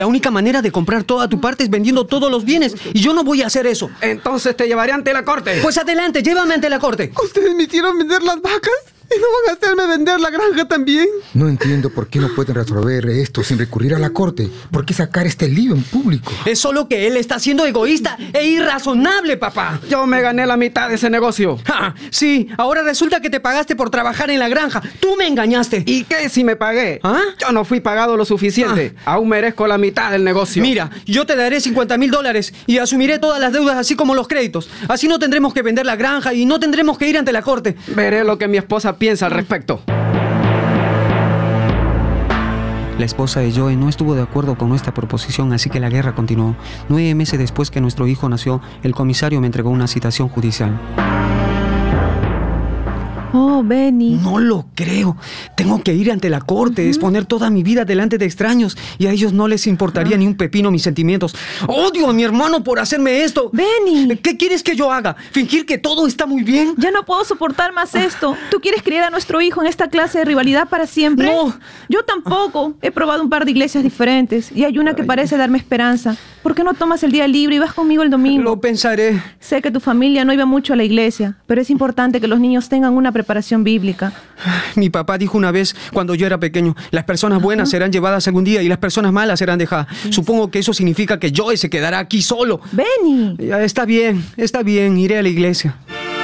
La única manera de comprar toda tu parte es vendiendo todos los bienes. Y yo no voy a hacer eso. Entonces te llevaré ante la corte. Pues adelante, llévame ante la corte. ¿Ustedes me hicieron vender las vacas? ¿Y no van a hacerme vender la granja también? No entiendo por qué no pueden resolver esto sin recurrir a la corte. ¿Por qué sacar este lío en público? Es solo que él está siendo egoísta e irrazonable, papá. Yo me gané la mitad de ese negocio. Ja, sí, ahora resulta que te pagaste por trabajar en la granja. Tú me engañaste. ¿Y qué si me pagué? ¿Ah? Yo no fui pagado lo suficiente. Aún merezco la mitad del negocio. Mira, yo te daré $50,000 y asumiré todas las deudas así como los créditos. Así no tendremos que vender la granja y no tendremos que ir ante la corte. Veré lo que mi esposa piensa al respecto. La esposa de Joe no estuvo de acuerdo con nuestra proposición, así que la guerra continuó. 9 meses después que nuestro hijo nació, el comisario me entregó una citación judicial. Oh, Benny. No lo creo. Tengo que ir ante la corte, exponer toda mi vida delante de extraños, y a ellos no les importaría ni un pepino mis sentimientos. Odio a mi hermano por hacerme esto. Benny. ¿Qué quieres que yo haga? ¿Fingir que todo está muy bien? Ya no puedo soportar más esto. ¿Tú quieres criar a nuestro hijo en esta clase de rivalidad para siempre? No. Yo tampoco. He probado un par de iglesias diferentes y hay una que parece darme esperanza. ¿Por qué no tomas el día libre y vas conmigo el domingo? Lo pensaré. Sé que tu familia no iba mucho a la iglesia, pero es importante que los niños tengan una preparación bíblica. Mi papá dijo una vez, cuando yo era pequeño, las personas buenas serán llevadas algún día y las personas malas serán dejadas. Supongo que eso significa que Joe se quedará aquí solo. Benny. Ya, está bien, iré a la iglesia.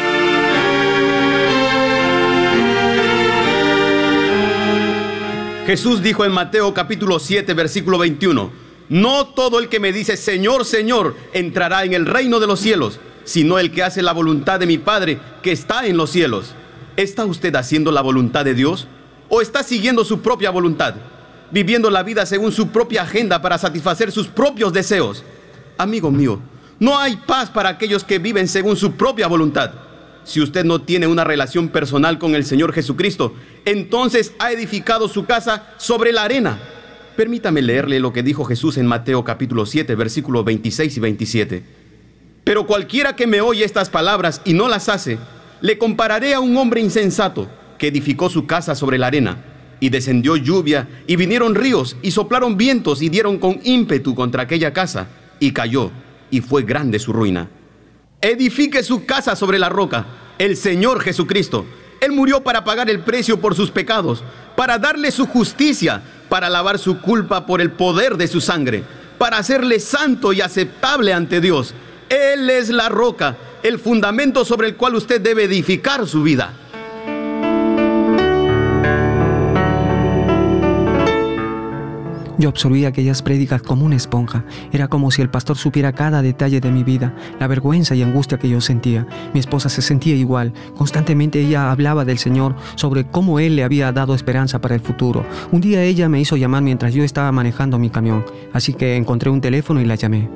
Jesús dijo en Mateo capítulo 7, versículo 21, no todo el que me dice Señor, Señor, entrará en el reino de los cielos, sino el que hace la voluntad de mi Padre que está en los cielos. ¿Está usted haciendo la voluntad de Dios? ¿O está siguiendo su propia voluntad? Viviendo la vida según su propia agenda para satisfacer sus propios deseos. Amigo mío, no hay paz para aquellos que viven según su propia voluntad. Si usted no tiene una relación personal con el Señor Jesucristo, entonces ha edificado su casa sobre la arena. Permítame leerle lo que dijo Jesús en Mateo capítulo 7, versículos 26 y 27. Pero cualquiera que me oye estas palabras y no las hace, le compararé a un hombre insensato que edificó su casa sobre la arena. Y descendió lluvia, y vinieron ríos, y soplaron vientos, y dieron con ímpetu contra aquella casa, y cayó, y fue grande su ruina. Edifique su casa sobre la roca, el Señor Jesucristo. Él murió para pagar el precio por sus pecados, para darle su justicia, para lavar su culpa por el poder de su sangre, para hacerle santo y aceptable ante Dios. Él es la roca, el fundamento sobre el cual usted debe edificar su vida. Yo absorbí aquellas prédicas como una esponja. Era como si el pastor supiera cada detalle de mi vida, la vergüenza y angustia que yo sentía. Mi esposa se sentía igual. Constantemente ella hablaba del Señor, sobre cómo Él le había dado esperanza para el futuro. Un día ella me hizo llamar mientras yo estaba manejando mi camión, así que encontré un teléfono y la llamé.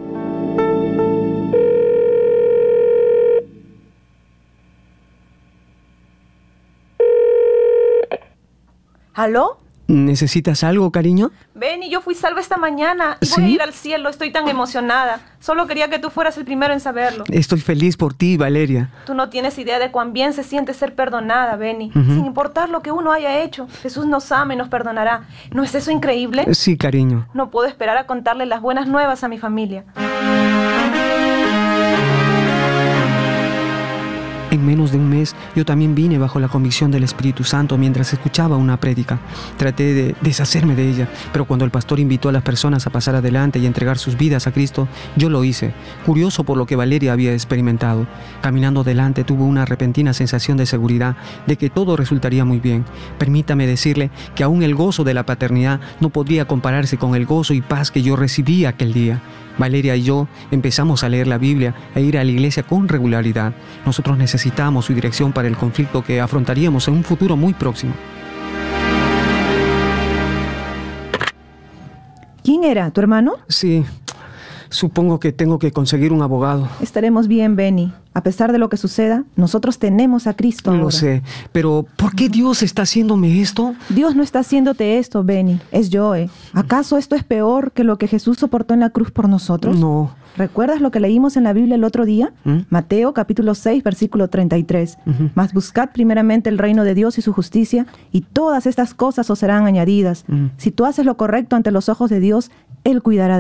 ¿Aló? ¿Necesitas algo, cariño? Benny, yo fui salva esta mañana y voy a ir al cielo. Estoy tan emocionada. Solo quería que tú fueras el primero en saberlo. Estoy feliz por ti, Valeria. Tú no tienes idea de cuán bien se siente ser perdonada, Benny. Sin importar lo que uno haya hecho, Jesús nos ama y nos perdonará. ¿No es eso increíble? Sí, cariño. No puedo esperar a contarle las buenas nuevas a mi familia. En menos de un mes, yo también vine bajo la convicción del Espíritu Santo mientras escuchaba una prédica. Traté de deshacerme de ella, pero cuando el pastor invitó a las personas a pasar adelante y entregar sus vidas a Cristo, yo lo hice, curioso por lo que Valeria había experimentado. Caminando adelante, tuve una repentina sensación de seguridad, de que todo resultaría muy bien. Permítame decirle que aún el gozo de la paternidad no podría compararse con el gozo y paz que yo recibí aquel día. Valeria y yo empezamos a leer la Biblia e ir a la iglesia con regularidad. Nosotros necesitábamos su dirección para el conflicto que afrontaríamos en un futuro muy próximo. ¿Quién era? ¿Tu hermano? Sí, supongo que tengo que conseguir un abogado. Estaremos bien, Benny. A pesar de lo que suceda, nosotros tenemos a Cristo ahora. Lo sé, pero ¿por qué Dios está haciéndome esto? Dios no está haciéndote esto, Benny. Es Joe. ¿Acaso esto es peor que lo que Jesús soportó en la cruz por nosotros? No. ¿Recuerdas lo que leímos en la Biblia el otro día? Mateo capítulo 6, versículo 33. Mas buscad primeramente el reino de Dios y su justicia, y todas estas cosas os serán añadidas. Si tú haces lo correcto ante los ojos de Dios, Él cuidará